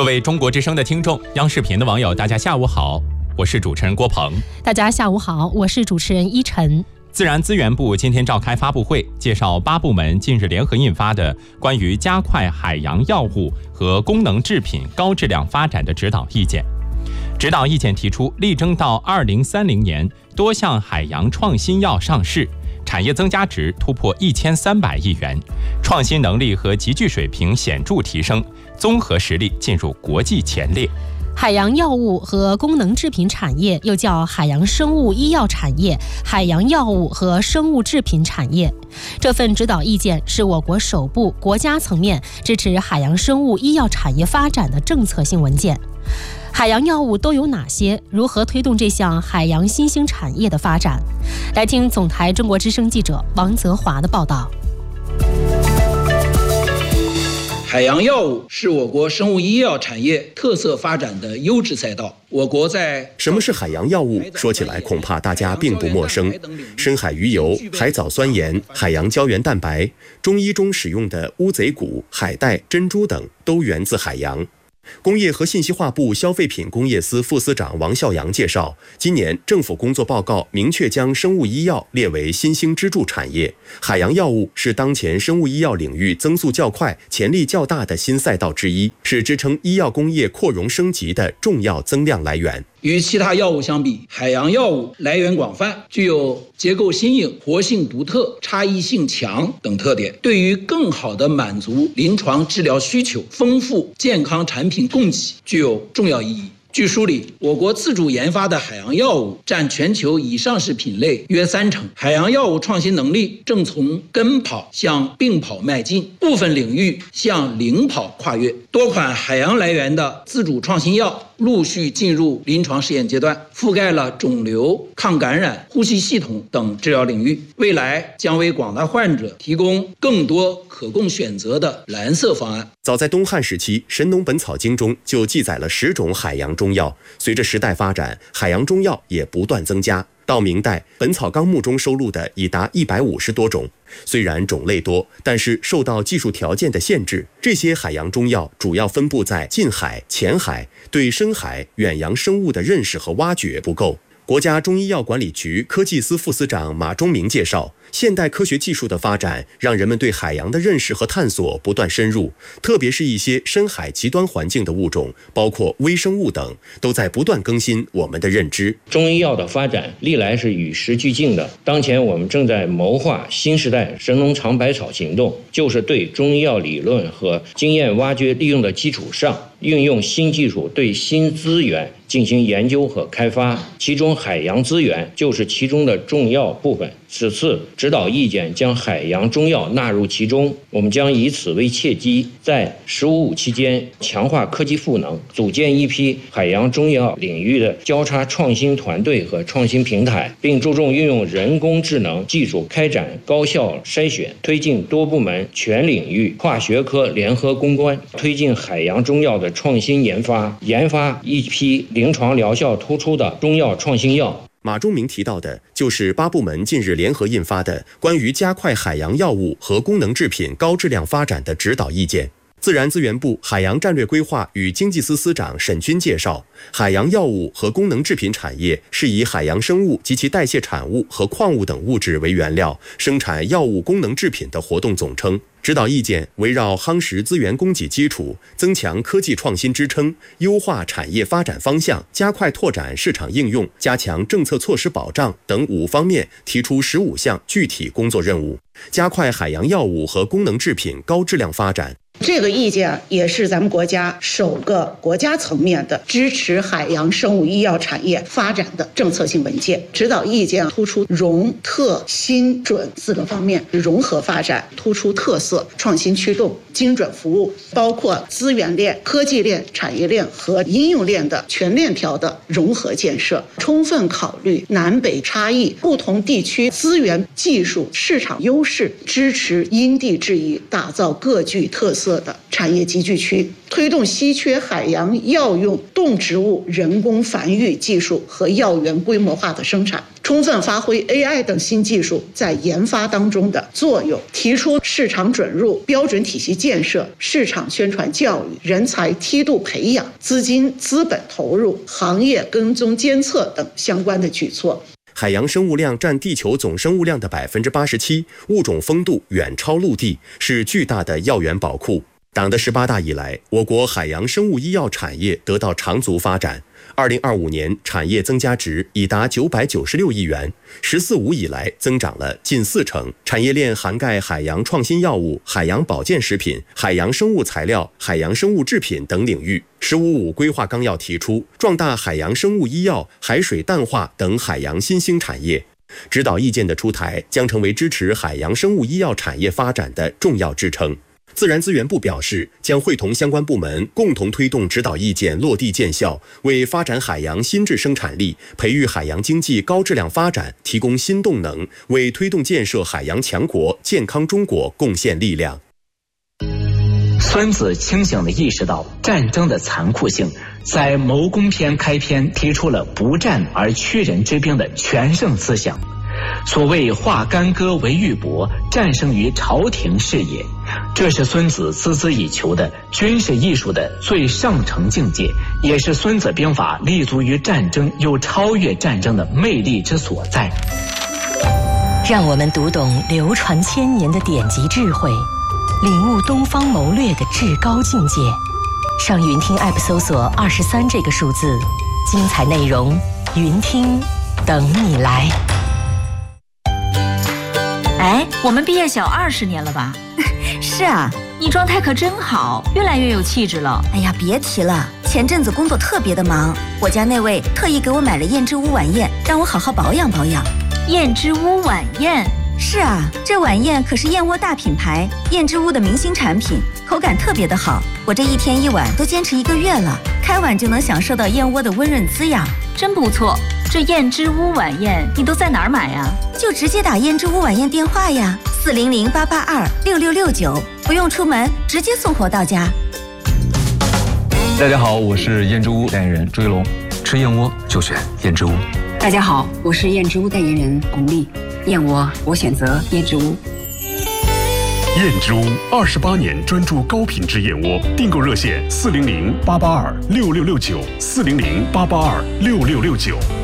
各位中国之声的听众，央视频的网友，大家下午好，我是主持人郭鹏。 大家下午好，我是主持人依晨。 自然资源部今天召开发布会，介绍8部门近日联合印发的关于加快海洋药物和功能制品高质量发展的指导意见。指导意见提出，力争到2030年多项海洋创新药上市，产业增加值突破1300亿元，创新能力和集聚水平显著提升，综合实力进入国际前列。 海洋药物和功能制品产业又叫海洋生物医药产业、海洋药物和生物制品产业。这份指导意见是我国首部国家层面支持海洋生物医药产业发展的政策性文件。海洋药物都有哪些？如何推动这项海洋新兴产业的发展？来听总台中国之声记者王泽华的报道。 海洋药物是我国生物医药产业特色发展的优质赛道。我国在什么是海洋药物？说起来恐怕大家并不陌生。深海鱼油、海藻酸盐、海洋胶原蛋白，中医中使用的乌贼骨、海带、珍珠等都源自海洋。工业和信息化部消费品工业司副司长王孝阳介绍，今年政府工作报告明确将生物医药列为新兴支柱产业，海洋药物是当前生物医药领域增速较快、潜力较大的新赛道之一，是支撑医药工业扩容升级的重要增量来源。 与其他药物相比，海洋药物来源广泛，具有结构新颖、活性独特、差异性强等特点，对于更好地满足临床治疗需求、丰富健康产品供给具有重要意义。据梳理，我国自主研发的海洋药物占全球已上市品类约30%，海洋药物创新能力正从跟跑向并跑迈进，部分领域向领跑跨越。多款海洋来源的自主创新药陆续进入临床试验阶段，覆盖了肿瘤、抗感染、呼吸系统等治疗领域，未来将为广大患者提供更多可供选择的蓝色方案。 早在东汉时期，《神农本草经》中就记载了10种海洋中药。随着时代发展，海洋中药也不断增加。到明代，《本草纲目》中收录的已达150多种。虽然种类多，但是受到技术条件的限制，这些海洋中药主要分布在近海、浅海，对深海、远洋生物的认识和挖掘不够。国家中医药管理局科技司副司长马忠明介绍，现代科学技术的发展让人们对海洋的认识和探索不断深入，特别是一些深海极端环境的物种，包括微生物等，都在不断更新我们的认知。 中医药的发展历来是与时俱进的，当前我们正在谋划新时代神农尝百草行动，就是对中医药理论和经验挖掘利用的基础上，运用新技术对新资源进行研究和开发，其中海洋资源就是其中的重要部分。此次指导意见将海洋中药纳入其中，我们将以此为契机，在“15+5”期间强化科技赋能，组建一批海洋中药领域的交叉创新团队和创新平台，并注重运用人工智能技术开展高效筛选，推进多部门全领域跨学科联合攻关，推进海洋中药的创新研发，研发一批临床疗效突出的中药创新药。 马忠明提到的就是8部门近日联合印发的关于加快海洋药物和功能制品高质量发展的指导意见。自然资源部海洋战略规划与经济司司长沈军介绍，海洋药物和功能制品产业是以海洋生物及其代谢产物和矿物等物质为原料，生产药物功能制品的活动总称。指导意见围绕夯实资源供给基础、增强科技创新支撑、优化产业发展方向、加快拓展市场应用、加强政策措施保障等5方面提出15项具体工作任务，加快海洋药物和功能制品高质量发展。 这个意见也是咱们国家首个国家层面的支持海洋生物医药产业发展的政策性文件。指导意见突出融、特、新、准4个方面，融合发展，突出特色、创新驱动、精准服务，包括资源链、科技链、产业链和应用链的全链条的融合建设，充分考虑南北差异、不同地区资源、技术、市场优势，支持因地制宜，打造各具特色色的产业集聚区，推动稀缺海洋药用动植物人工繁育技术和药源规模化的生产，充分发挥 AI 等新技术在研发当中的作用，提出市场准入、标准体系建设、市场宣传教育、人才梯度培养、资金资本投入、行业跟踪监测等相关的举措。 海洋生物量占地球总生物量的87%，物种丰度远超陆地，是巨大的药源宝库。党的18大以来，我国海洋生物医药产业得到长足发展。2025年产业增加值已达996亿元，“14五”以来增长了近40%。产业链涵盖海洋创新药物、海洋保健食品、海洋生物材料、海洋生物制品等领域。“15五”规划纲要提出，壮大海洋生物医药、海水淡化等海洋新兴产业。指导意见的出台将成为支持海洋生物医药产业发展的重要支撑。自然资源部表示，将会同相关部门共同推动指导意见落地见效，为发展海洋新质生产力、培育海洋经济高质量发展提供新动能，为推动建设海洋强国、健康中国贡献力量。 孙子清醒地意识到战争的残酷性，在《谋攻篇》开篇提出了不战而屈人之兵的全胜思想。所谓化干戈为玉帛，战胜于朝廷事也，这是孙子孜孜以求的军事艺术的最上乘境界，也是孙子兵法立足于战争又超越战争的魅力之所在。 让我们读懂流传千年的典籍智慧，领悟东方谋略的至高境界。上云听 App 搜索23这个数字，精彩内容云听等你来。 哎，我们毕业小20年了吧？ 是啊， 你状态可真好，越来越有气质了。 哎呀，别提了，前阵子工作特别的忙，我家那位特意给我买了燕之屋晚宴，让我好好保养保养。 燕之屋晚宴？ 是啊，这晚宴可是燕窝大品牌燕之屋的明星产品，口感特别的好。我这一天一碗都坚持1个月了，开碗就能享受到燕窝的温润滋养， 真不错。这燕之屋晚宴你都在哪儿买呀？ 就直接打燕之屋晚宴电话呀，400-882-6669，不用出门，直接送货到家。 大家好，我是燕之屋代言人朱一龙，吃燕窝就选燕之屋。 大家好，我是燕之屋代言人巩俐，燕窝我选择燕之屋。 燕之屋28年专注高品质燕窝，订购热线400-882-6669，400-882-6669。